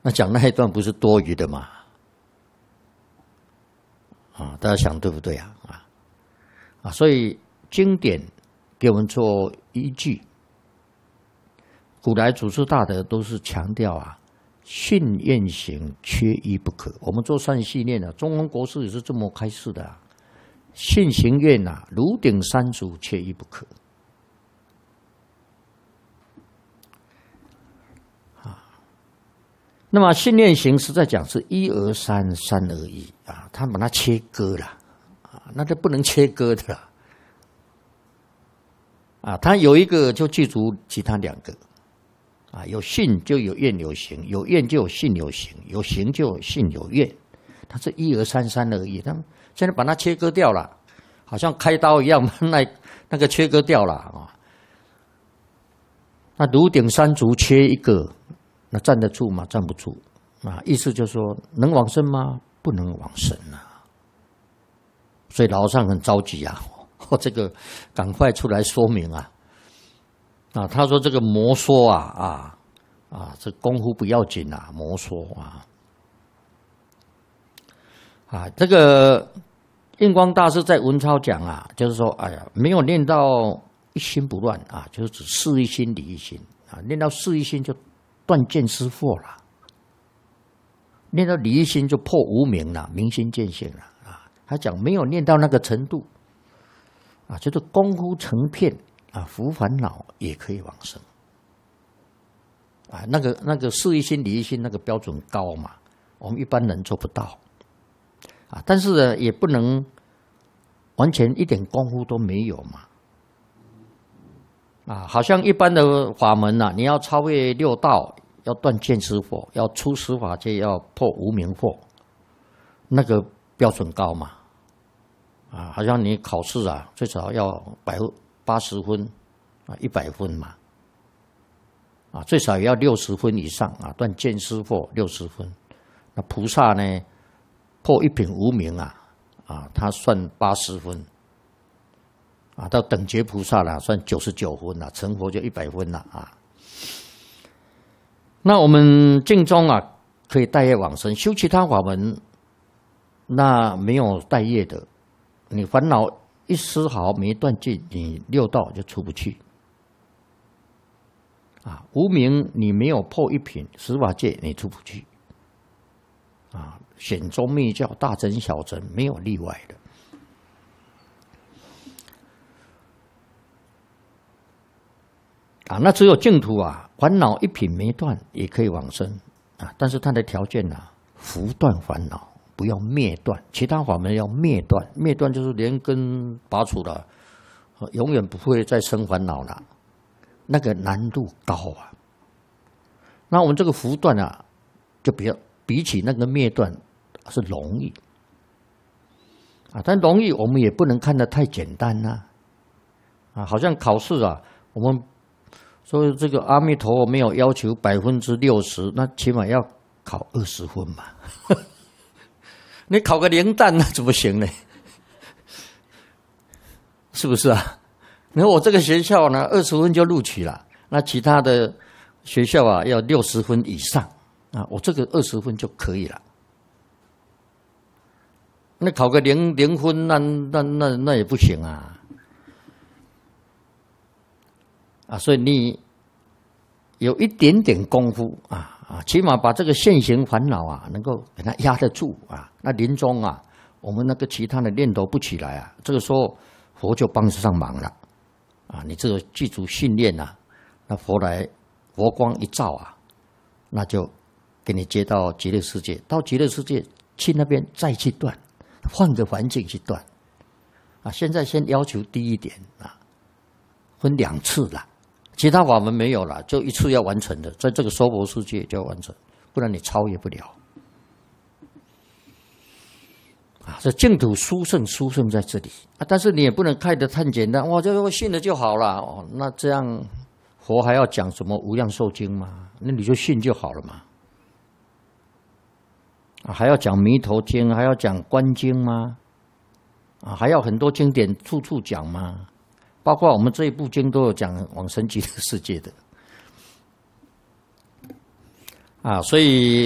那讲那一段不是多余的吗？大家想对不对啊？所以经典给我们做依据。古来祖师大德都是强调信愿行缺一不可。我们做善系念中峰国师也是这么开示的信行愿如顶三足，缺一不可。那么信愿行实在讲是一而三，三而一他把它切割了那就不能切割的了它有一个就具足其他两个有信就有愿有行，有愿就有信有行，有行就有信有愿，它是一而三，三而一。他们现在把它切割掉了，好像开刀一样，那个切割掉了那如顶三足缺一个，那站得住吗？站不住意思就是说，能往生吗？不能往生所以老和尚很着急这个赶快出来说明他说这个摩说这功夫不要紧摩说这个印光大师在文钞讲就是说，没有念到一心不乱就是指事一心理一心念到事一心就断见思惑了，念到理一心就破无明了，明心见性了他讲没有念到那个程度就是功夫成片伏烦恼也可以往生那个事一心理一心那个标准高嘛，我们一般人做不到但是呢也不能完全一点功夫都没有嘛好像一般的法门你要超越六道，要断见思惑，要出十法界，要破无明惑，那个标准高嘛好像你考试最少要80分100分嘛最少也要60分以上断见思惑60分。那菩萨呢破一品无明他算80分到等觉菩萨算99分成佛就100分了那我们净宗可以带业往生，修其他法门那没有带业的，你烦恼一丝毫没断尽，你六道就出不去无明你没有破一品十法界，你出不去显宗密教大乘小乘没有例外的那只有净土烦恼一品没断也可以往生但是它的条件伏断烦恼，不要灭断。其他法门要灭断，灭断就是连根拔除了，永远不会再生烦恼了，那个难度高那我们这个伏断就比起那个灭断是容易但容易我们也不能看得太简单好像考试我们说这个阿弥陀佛没有要求60%，那起码要考20分嘛你考个零蛋那怎么行呢？是不是你看我这个学校呢20分就录取了，那其他的学校要60分以上我这个20分就可以了。那考个零分那也不行所以你有一点点功夫起码把这个现行烦恼能够给它压得住那临终我们那个其他的念头不起来这个时候佛就帮上忙了你这个记住训练那佛光一照那就给你接到极乐世界，到极乐世界去那边再去断，换个环境去断现在先要求低一点分2次了，其他法门没有了，就一次要完成的，在这个娑婆世界就要完成，不然你超越不了这净土殊胜在这里但是你也不能看得太简单，就信了就好了那这样佛还要讲什么无量寿经吗？那你就信就好了嘛还要讲弥陀经，还要讲观经吗？还要很多经典处处讲吗？包括我们这一部经都有讲往生极乐世界的所以